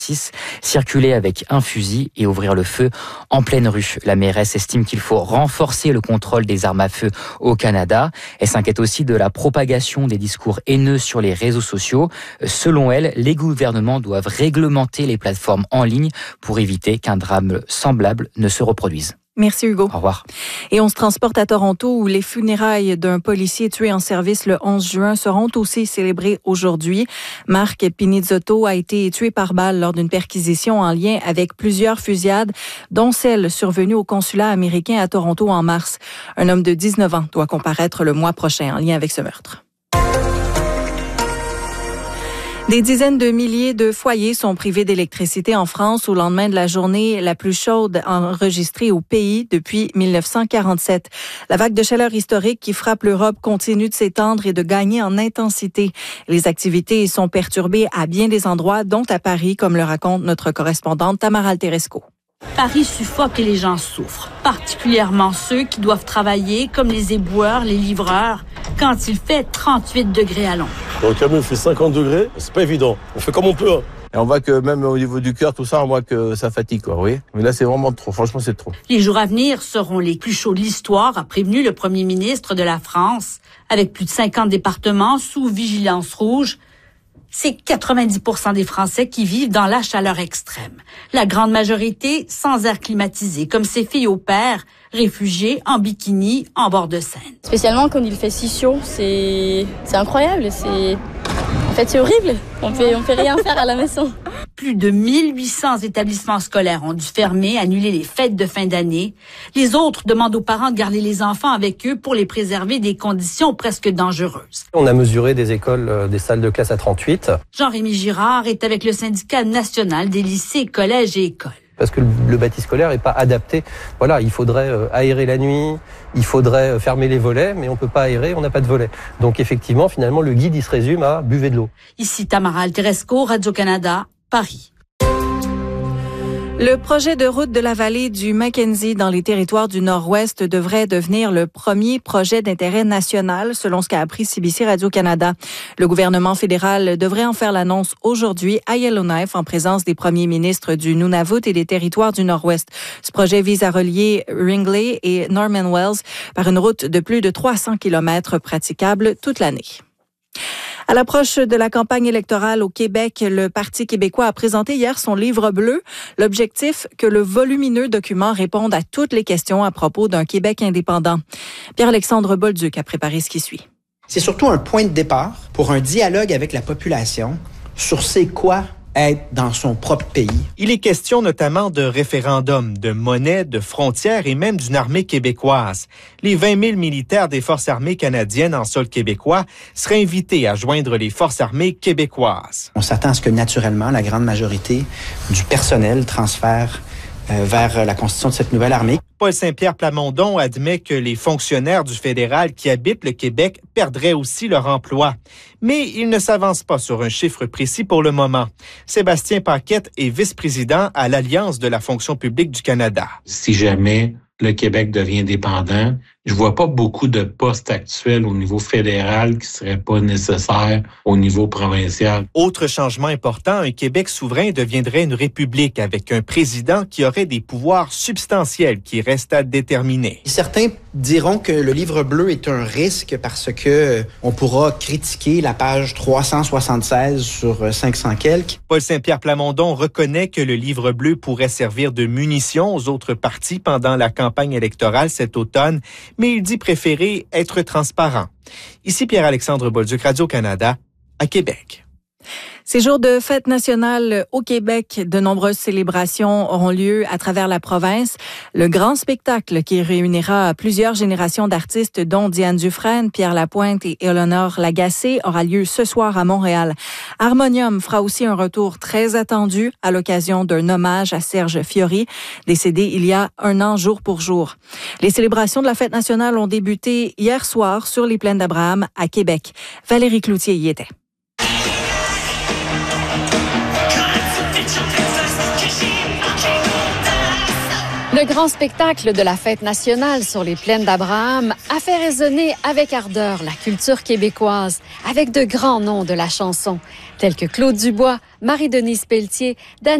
circuler avec un fusil et ouvrir le feu en pleine rue. La mairesse estime qu'il faut renforcer le contrôle des armes à feu au Canada. Elle s'inquiète aussi de la propagation des discours haineux sur les réseaux sociaux. Selon elle, les gouvernements doivent réglementer les plateformes en ligne pour éviter qu'un drame semblable ne se reproduise. Merci Hugo. Au revoir. Et on se transporte à Toronto où les funérailles d'un policier tué en service le 11 juin seront aussi célébrées aujourd'hui. Marc Pinizzotto a été tué par balle lors d'une perquisition en lien avec plusieurs fusillades, dont celle survenue au consulat américain à Toronto en mars. Un homme de 19 ans doit comparaître le mois prochain en lien avec ce meurtre. Des dizaines de milliers de foyers sont privés d'électricité en France au lendemain de la journée la plus chaude enregistrée au pays depuis 1947. La vague de chaleur historique qui frappe l'Europe continue de s'étendre et de gagner en intensité. Les activités sont perturbées à bien des endroits, dont à Paris, comme le raconte notre correspondante Tamara Alteresco. Paris suffoque et les gens souffrent, particulièrement ceux qui doivent travailler comme les éboueurs, les livreurs, quand il fait 38 degrés à l'ombre. Dans le camion, il fait 50 degrés, c'est pas évident. On fait comme on peut. Hein. Et on voit que même au niveau du cœur, tout ça, on voit que ça fatigue, quoi, oui. Mais là, c'est vraiment trop. Franchement, c'est trop. Les jours à venir seront les plus chauds de l'histoire, a prévenu le premier ministre de la France. Avec plus de 50 départements sous vigilance rouge, c'est 90% des Français qui vivent dans la chaleur extrême. La grande majorité sans air climatisé, comme ces filles au père, réfugiées en bikini en bord de Seine. Spécialement quand il fait si chaud, c'est incroyable. En fait, c'est horrible. On peut rien faire à la maison. Plus de 1800 établissements scolaires ont dû fermer, annuler les fêtes de fin d'année. Les autres demandent aux parents de garder les enfants avec eux pour les préserver des conditions presque dangereuses. On a mesuré des écoles, des salles de classe à 38. Jean-Rémy Girard est avec le syndicat national des lycées, collèges et écoles. Parce que le bâti scolaire n'est pas adapté. Voilà, il faudrait aérer la nuit, il faudrait fermer les volets, mais on peut pas aérer, on n'a pas de volets. Donc effectivement, finalement, le guide, il se résume à buvez de l'eau. Ici Tamara Alteresco, Radio-Canada, Paris. Le projet de route de la vallée du Mackenzie dans les territoires du Nord-Ouest devrait devenir le premier projet d'intérêt national, selon ce qu'a appris CBC Radio-Canada. Le gouvernement fédéral devrait en faire l'annonce aujourd'hui à Yellowknife en présence des premiers ministres du Nunavut et des territoires du Nord-Ouest. Ce projet vise à relier Ringley et Norman Wells par une route de plus de 300 km praticable toute l'année. À l'approche de la campagne électorale au Québec, le Parti québécois a présenté hier son livre bleu. L'objectif, que le volumineux document réponde à toutes les questions à propos d'un Québec indépendant. Pierre-Alexandre Bolduc a préparé ce qui suit. C'est surtout un point de départ pour un dialogue avec la population sur c'est quoi être dans son propre pays. Il est question notamment de référendum, de monnaie, de frontières et même d'une armée québécoise. Les 20 000 militaires des Forces armées canadiennes en sol québécois seraient invités à joindre les Forces armées québécoises. On s'attend à ce que naturellement la grande majorité du personnel transfère vers la constitution de cette nouvelle armée. Paul Saint-Pierre Plamondon admet que les fonctionnaires du fédéral qui habitent le Québec perdraient aussi leur emploi. Mais il ne s'avance pas sur un chiffre précis pour le moment. Sébastien Paquette est vice-président à l'Alliance de la fonction publique du Canada. Si jamais le Québec devient indépendant, je vois pas beaucoup de postes actuels au niveau fédéral qui seraient pas nécessaires au niveau provincial. Autre changement important, un Québec souverain deviendrait une république avec un président qui aurait des pouvoirs substantiels qui restent à déterminer. Certains diront que le livre bleu est un risque parce que on pourra critiquer la page 376 sur 500 quelques. Paul Saint-Pierre Plamondon reconnaît que le livre bleu pourrait servir de munition aux autres partis pendant la campagne électorale cet automne, mais il dit préférer être transparent. Ici Pierre-Alexandre Bolduc, Radio-Canada, à Québec. Ces jours de fête nationale au Québec, de nombreuses célébrations auront lieu à travers la province. Le grand spectacle qui réunira plusieurs générations d'artistes, dont Diane Dufresne, Pierre Lapointe et Éléonore Lagacé, aura lieu ce soir à Montréal. Harmonium fera aussi un retour très attendu à l'occasion d'un hommage à Serge Fiori, décédé il y a 1 an jour pour jour. Les célébrations de la fête nationale ont débuté hier soir sur les plaines d'Abraham à Québec. Valérie Cloutier y était. Le Le grand spectacle de la fête nationale sur les plaines d'Abraham a fait résonner avec ardeur la culture québécoise, avec de grands noms de la chanson, tels que Claude Dubois, Marie-Denise Pelletier,